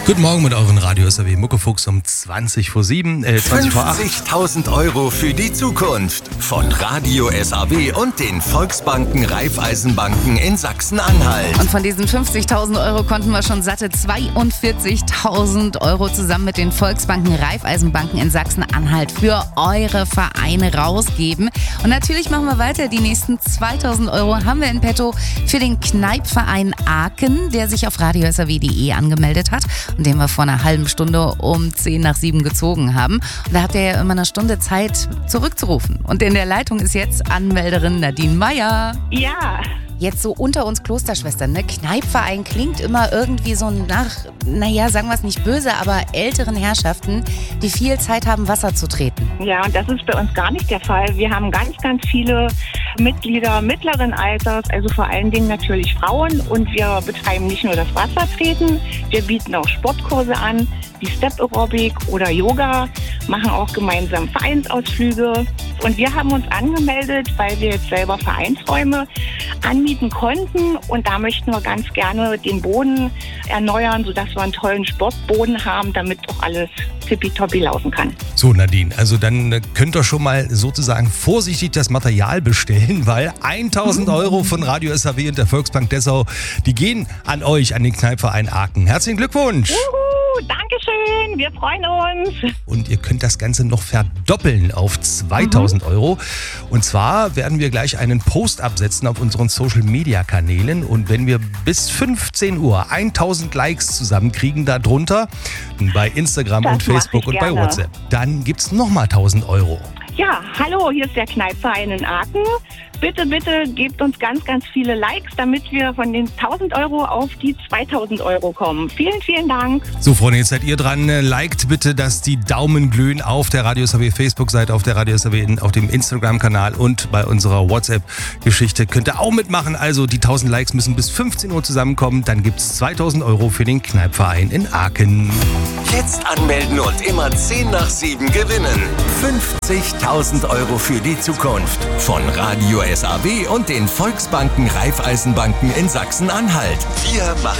Guten Morgen mit euren Radio SAW Muckefuchs um 20 vor 7, 20 vor 8. 50.000 Euro für die Zukunft von Radio SAW und den Volksbanken Raiffeisenbanken in Sachsen-Anhalt. Und von diesen 50.000 Euro konnten wir schon satte 42.000 Euro zusammen mit den Volksbanken Raiffeisenbanken in Sachsen-Anhalt für eure Vereine rausgeben. Und natürlich machen wir weiter. Die nächsten 2.000 Euro haben wir in petto für den Kneipverein Aachen, der sich auf radiosaw.de angemeldet hat und den wir vor einer halben Stunde um 10 nach 7 gezogen haben. Und da habt ihr ja immer eine Stunde Zeit zurückzurufen. Und in der Leitung ist jetzt Anmelderin Nadine Meyer. Ja. Jetzt so unter uns Klosterschwestern, ne? Kneipverein klingt immer irgendwie so nach, naja, sagen wir es nicht böse, aber älteren Herrschaften, die viel Zeit haben, Wasser zu treten. Ja, und das ist bei uns gar nicht der Fall. Wir haben ganz, ganz viele Mitglieder mittleren Alters, also vor allen Dingen natürlich Frauen. Und wir betreiben nicht nur das Wassertreten, wir bieten auch Sportkurse an, wie Step Aerobic oder Yoga, machen auch gemeinsam Vereinsausflüge. Und wir haben uns angemeldet, weil wir jetzt selber Vereinsräume anmieten konnten. Und da möchten wir ganz gerne den Boden erneuern, sodass wir einen tollen Sportboden haben, damit auch alles tippitoppi laufen kann. So Nadine, also dann könnt ihr schon mal sozusagen vorsichtig das Material bestellen, weil 1.000 Euro von Radio SAW und der Volksbank Dessau, die gehen an euch, an den Kneipverein Aachen. Herzlichen Glückwunsch! Dankeschön, wir freuen uns. Und ihr könnt das Ganze noch verdoppeln auf 2.000 Euro. Und zwar werden wir gleich einen Post absetzen auf unseren Social-Media-Kanälen. Und wenn wir bis 15 Uhr 1.000 Likes zusammenkriegen darunter, bei Instagram Das und Facebook mach ich und bei gerne. WhatsApp, dann gibt es nochmal 1.000 Euro. Ja, hallo, hier ist der Kneipverein in Aachen. Bitte, bitte gebt uns ganz, ganz viele Likes, damit wir von den 1.000 Euro auf die 2.000 Euro kommen. Vielen, vielen Dank. So Freunde, jetzt seid ihr dran. Liked bitte, dass die Daumen glühen auf der Radio SAW Facebook-Seite, auf der Radio SAW, auf dem Instagram-Kanal und bei unserer WhatsApp-Geschichte könnt ihr auch mitmachen. Also die 1.000 Likes müssen bis 15 Uhr zusammenkommen. Dann gibt es 2.000 Euro für den Kneipverein in Aachen. Jetzt anmelden und immer 10 nach 7 gewinnen. 50.000 Euro für die Zukunft von Radio SAW und den Volksbanken Raiffeisenbanken in Sachsen-Anhalt. Wir machen